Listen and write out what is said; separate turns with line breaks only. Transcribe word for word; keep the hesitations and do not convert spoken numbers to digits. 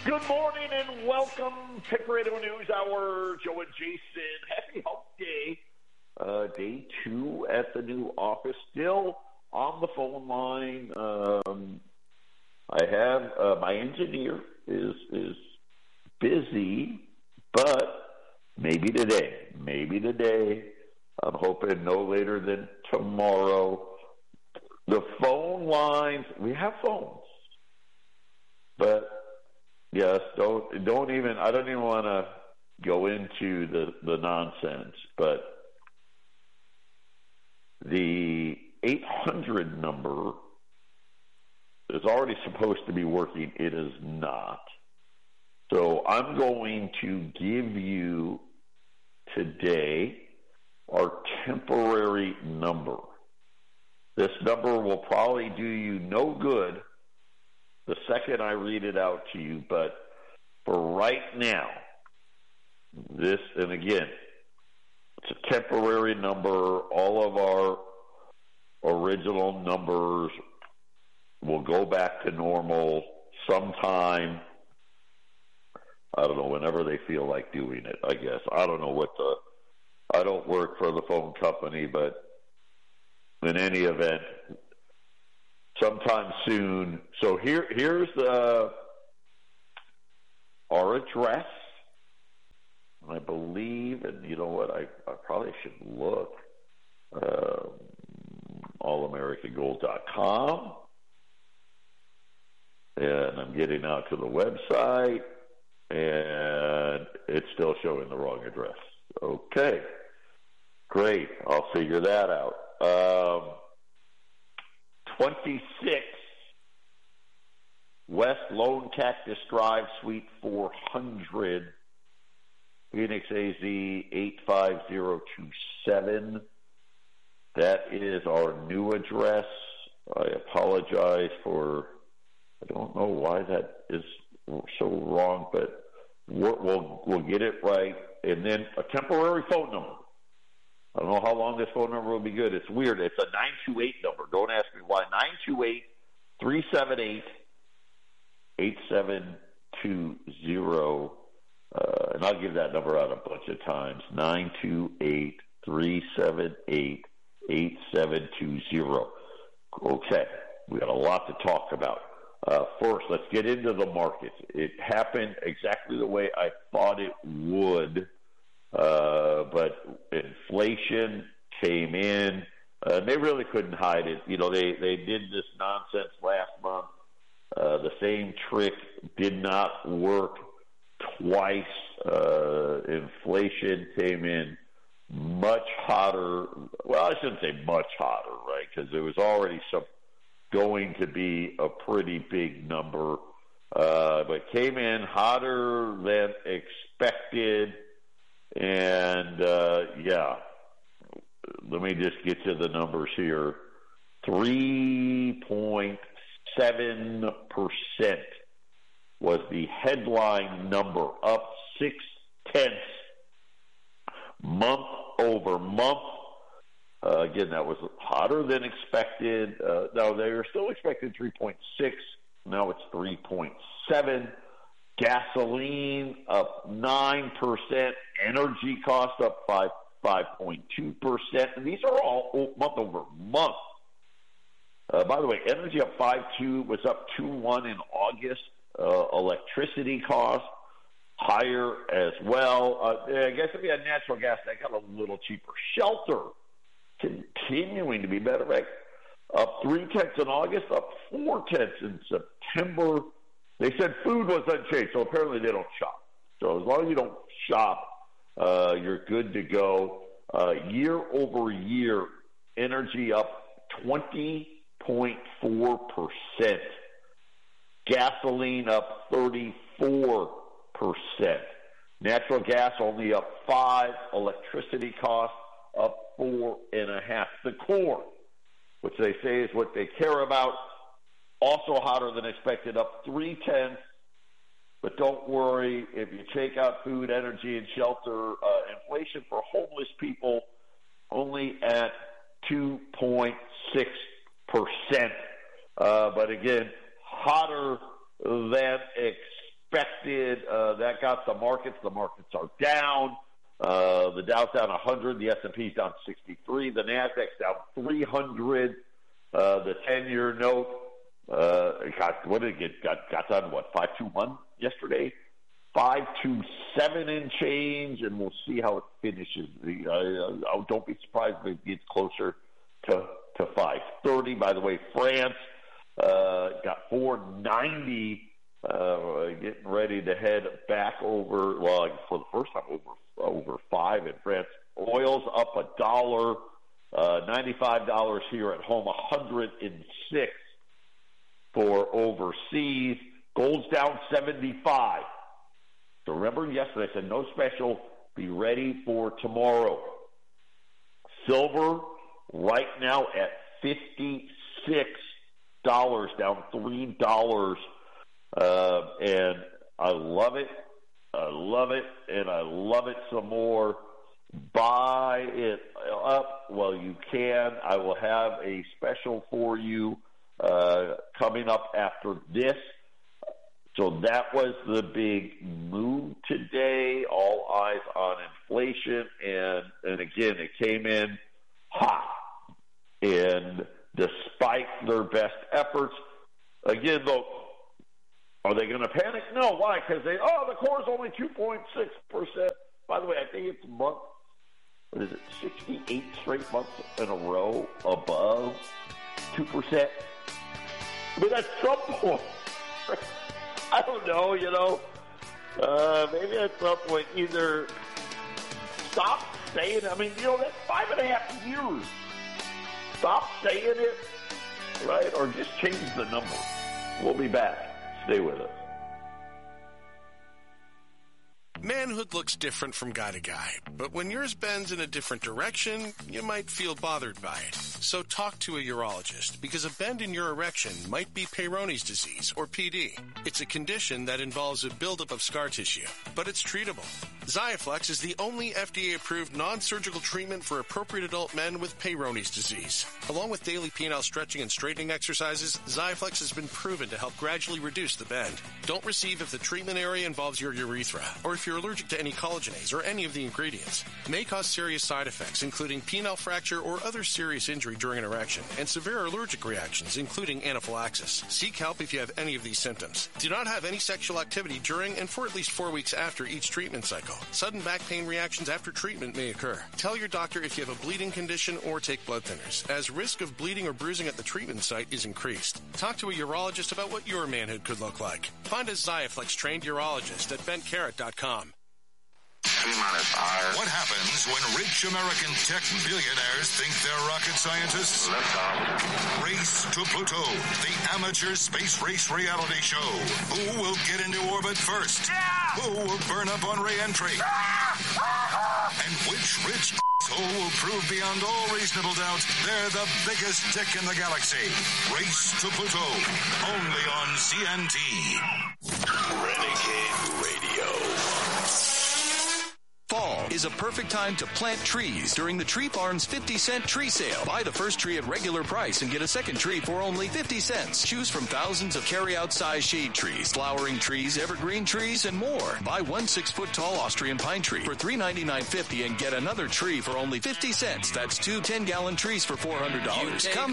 Good morning and welcome, Pick Radio News Hour. Joe and Jason, happy hump day. Uh, day two at the new office. Still on the phone line. Um, I have uh, my engineer is is busy, but maybe today. Maybe today. I'm hoping no later than tomorrow. The phone lines. We have phones, but. Yes, don't don't even. I don't even want to go into the, the nonsense, but the eight hundred number is already supposed to be working. It is not. So I'm going to give you today our temporary number. This number will probably do you no good the second I read it out to you, but for right now, this, and again, it's a temporary number. All of our original numbers will go back to normal sometime, I don't know, whenever they feel like doing it, I guess. I don't know what the, I don't work for the phone company, but in any event, sometime soon. So here, here's the our address. I believe, and you know what? I, I probably should look. Uh, all american gold dot com, and I'm getting out to the website, and it's still showing the wrong address. Okay, great. I'll figure that out. Um, twenty-six West Lone Cactus Drive, Suite four hundred, Phoenix, A Z eight five zero two seven. That is our new address. I apologize for, I don't know why that is so wrong, but we'll, we'll, we'll get it right. And then a temporary phone number. I don't know how long this phone number will be good. It's weird. It's a nine two eight number. Don't ask me why. nine two eight, three seven eight, eight seven two zero. Uh, and I'll give that number out a bunch of times. nine two eight, three seven eight, eight seven two zero. Okay. We got a lot to talk about. Uh, first, let's get into the markets. It happened exactly the way I thought it would. Uh, but inflation came in. Uh, they really couldn't hide it. You know, they, they did this nonsense last month. Uh, the same trick did not work twice. Uh, inflation came in much hotter. Well, I shouldn't say much hotter, right? Because there was already some going to be a pretty big number. Uh, but came in hotter than expected. And, uh, yeah, let me just get to the numbers here. three point seven percent was the headline number, up six tenths month over month. Uh, again, that was hotter than expected. Uh, now, they were still expecting three point six. Now it's three point seven. Gasoline up nine percent. Energy cost up five, 5.2 percent. And these are all month over month. Uh, by the way, energy up five point two, was up two point one in August. Uh, electricity costs higher as well. Uh, I guess if you had natural gas, that got a little cheaper. Shelter continuing to be better, right? Up three tenths in August, up four tenths in September. They said food was unchanged, so apparently they don't shop. So as long as you don't shop, uh, you're good to go. Uh, year over year, energy up twenty point four percent. Gasoline up thirty-four percent. Natural gas only up five. Electricity costs up four and a half. The core, which they say is what they care about, also hotter than expected, up three tenths. But don't worry, if you take out food, energy, and shelter, uh, inflation for homeless people only at two point six percent. Uh, but again, hotter than expected. uh, that got the markets. The markets are down. Uh, the Dow's down one hundred. The S and P's down sixty-three. The Nasdaq's down three hundred. Uh, the ten-year note uh, got what did it get? Got got done what five two one yesterday, five two seven in change, and we'll see how it finishes. Uh, uh, don't be surprised if it gets closer to to five thirty. By the way, France uh, got four ninety. Uh, getting ready to head back over, well, for the first time over over five in France. Oil's up a dollar, uh, ninety-five dollars here at home, one hundred six for overseas. Gold's down seventy-five. So remember yesterday I said no special, be ready for tomorrow. Silver right now at fifty-six dollars, down three dollars. Uh, and I love it. I love it, and I love it some more. Buy it up while you can. I will have a special for you uh, coming up after this. So that was the big move today. All eyes on inflation, and and again, it came in hot. And despite their best efforts, again, though. Are they going to panic? No. Why? Because they, oh, the core is only two point six percent. By the way, I think it's month, what is it, sixty-eight straight months in a row above two percent. I mean, that's Trump point. I don't know, you know. Uh, maybe at some point either stop saying, I mean, you know, that's five and a half years. Stop saying it, right? Or just change the number. We'll be back. Stay with us.
Manhood looks different from guy to guy, but when yours bends in a different direction, you might feel bothered by it. So talk to a urologist, because a bend in your erection might be Peyronie's disease, or P D. It's a condition that involves a buildup of scar tissue, but it's treatable. Xiaflex is the only F D A-approved non-surgical treatment for appropriate adult men with Peyronie's disease. Along with daily penile stretching and straightening exercises, Xiaflex has been proven to help gradually reduce the bend. Don't receive if the treatment area involves your urethra, or if you're allergic to any collagenase or any of the ingredients. May cause serious side effects, including penile fracture or other serious injury during an erection, and severe allergic reactions, including anaphylaxis. Seek help if you have any of these symptoms. Do not have any sexual activity during and for at least four weeks after each treatment cycle. Sudden back pain reactions after treatment may occur. Tell your doctor if you have a bleeding condition or take blood thinners, as risk of bleeding or bruising at the treatment site is increased. Talk to a urologist about what your manhood could look like. Find a Xiaflex-trained urologist at bent carrot dot com.
What happens when rich American tech billionaires think they're rocket scientists? Race to Pluto, the amateur space race reality show. Who will get into orbit first? Yeah! Who will burn up on re-entry? Ah! And which rich asshole will prove beyond all reasonable doubt they're the biggest dick in the galaxy? Race to Pluto, only on C N T.
Renegade Radio. Fall is a perfect time to plant trees during the Tree Farm's fifty cent tree sale. Buy the first tree at regular price and get a second tree for only fifty cents. Choose from thousands of carry-out size shade trees, flowering trees, evergreen trees, and more. Buy one six-foot-tall Austrian pine tree for three ninety-nine fifty and get another tree for only fifty cents. That's two ten-gallon trees for four hundred dollars. Come